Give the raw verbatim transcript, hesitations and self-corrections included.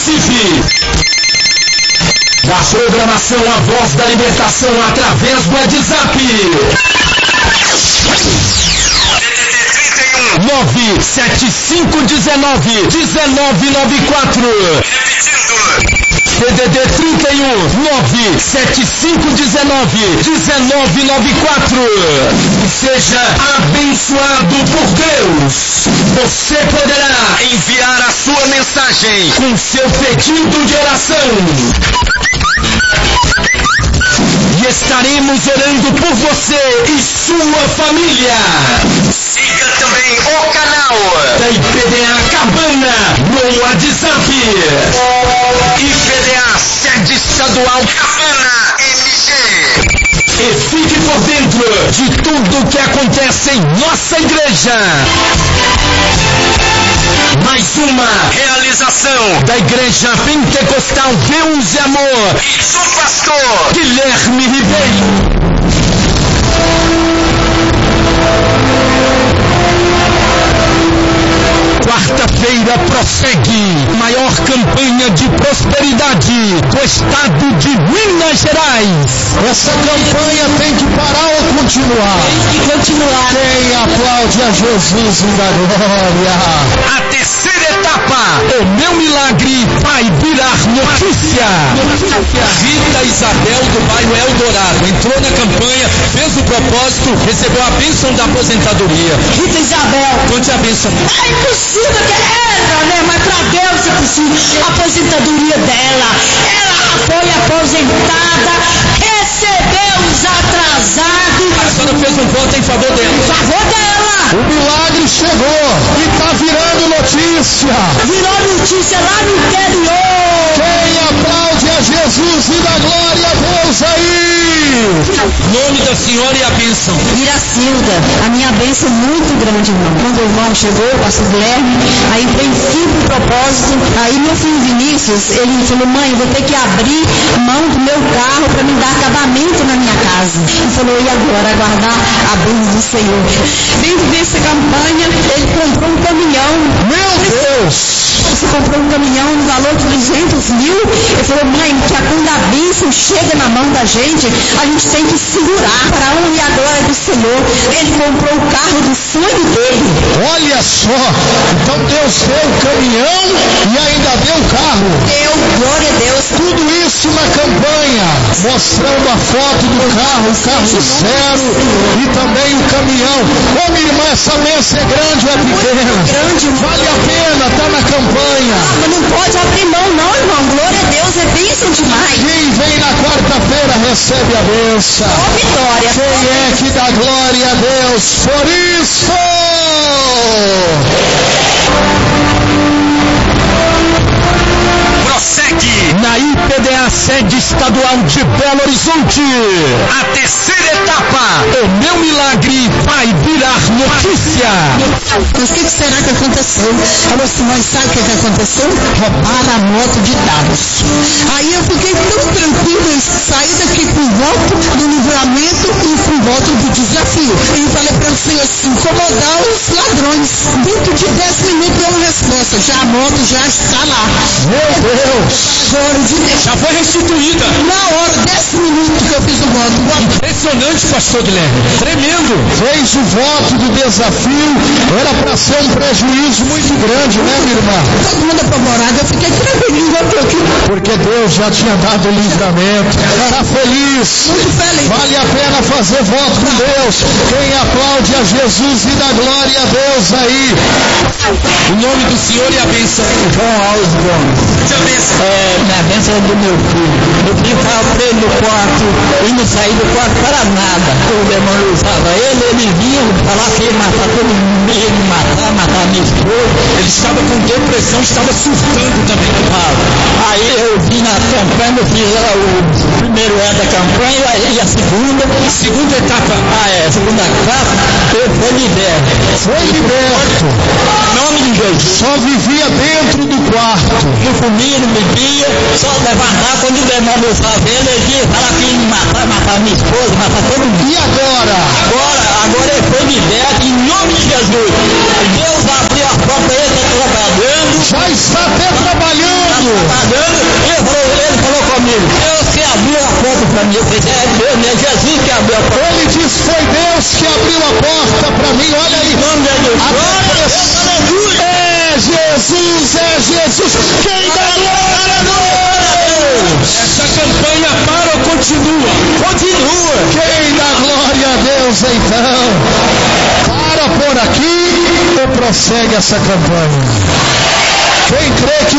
Participe da programação A Voz da Libertação através do WhatsApp. nove sete cinco um nove um nove nove quatro. C D D trinta e um, nove sete cinco um nove um nove nove quatro. Seja abençoado por Deus. Você poderá enviar a sua mensagem com seu pedido de oração. E estaremos orando por você e sua família. Siga também o canal da I P D A Cabana no WhatsApp. I P D A Sede Estadual Cabana M G. E fique por dentro de tudo que acontece em nossa igreja. Mais uma realização da Igreja Pentecostal Deus e Amor e do pastor Guilherme Ribeiro. Quarta-feira prossegue maior campanha de prosperidade do estado de Minas Gerais. Essa campanha tem que parar ou continuar? Tem que continuar. Quem aplaude a Jesus da glória? A terceira etapa, o meu milagre vai virar notícia. Rita Isabel do bairro Eldorado entrou na campanha, fez o propósito, recebeu a bênção da aposentadoria. Rita Isabel, conte a bênção. É impossível que ela, né? Mas para Deus é possível. A aposentadoria dela, ela foi aposentada, recebeu os atrasados. A senhora fez um voto em favor dela. Em favor dela. O milagre chegou e está virando notícia. Virou notícia lá no interior. Quem aplaude a Jesus e dá glória a Deus aí? Nome da senhora e a bênção. Iracilda, a minha bênção é muito grande, irmão. Quando o irmão chegou, o pastor Guilherme, aí foi em cinco propósitos. Aí meu filho Vinícius, ele falou: mãe, eu vou ter que abrir mão do meu carro para me dar acabamento na minha casa. Ele falou: e agora? Aguardar a bênção do Senhor. Dentro dessa campanha, ele comprou um caminhão. Meu Deus! Você comprou um caminhão no valor de duzentos mil. Ele falou: mãe, que quando a bênção chega na mão da gente, a gente tem que segurar para a honra e a glória do Senhor. Ele comprou o carro do sonho dele. Olha só, então Deus deu o caminhão e ainda deu o carro. Deu, glória a Deus. Tudo isso na campanha, mostrando a foto do carro, o carro zero e também o caminhão. Ô minha irmã, essa bênção é grande ou é pequena? Grande, vale a pena, tá na campanha. Ah, mas não pode abrir mão não, irmão. Glória a Deus, é bênção demais. Quem vem na quarta-feira recebe a bênção. Ó vitória. Quem é que dá glória a Deus por isso? Prossegue na I P D A Sede Estadual de Belo Horizonte. A terceira etapa, o meu milagre vai virar notícia. Mas o que, que será que aconteceu? Falou assim: mãe, sabe o que, que aconteceu? Roubaram a moto de dados. Aí eu fiquei tão tranquilo, eu saí daqui com voto do livramento e com voto do desafio. E falei para o Senhor assim: incomodar os ladrões. Dentro de dez minutos deu uma resposta. Já a moto já está lá. Meu Deus! Já foi restituída. Na hora, dez minutos que eu fiz o voto. Impressionante, pastor Guilherme. Tremendo. Fez o voto do desafio. Era para ser um prejuízo muito grande, né, minha irmã? Todo mundo apavorado. Eu fiquei tranquilo, voltou aqui. Porque Deus já tinha dado o livramento. Está feliz. Muito feliz. Vale a pena fazer voto com Deus. Quem aplaude a Jesus e dá glória a Deus aí. O nome do Senhor e a bênção. João Alves Gomes. É, minha bênção é do meu filho. Meu filho estava preso no quarto e não saía do quarto para nada. O demônio usava ele, ele vinha falar que ia matar todo mundo, ia me matar, matar minha esposa. Ele estava com depressão, estava surtando também. Ah, aí eu vim na campanha, eu fiz o primeiro ano da campanha e a segunda. Segunda etapa. Ah, é, a segunda etapa, eu fui liberto. Foi liberto. Em nome de Jesus. Só vivia dentro do quarto. Não comia, não bebia, só levantar quando o demônio usava ele, ele ia falar que ia me matar, matar minha esposa, matar todo mundo. E agora? Agora, agora ele foi liberto em nome de Jesus. Deus abriu a porta, ele está trabalhando. Já está até trabalhando. Está abriu a porta. Ele diz, foi Deus que abriu a porta para mim. Olha aí. A depressão. É Jesus, é Jesus. Quem dá glória a Deus? Essa campanha para ou continua? Continua. Quem dá glória a Deus então? Para por aqui ou prossegue essa campanha? Quem crê que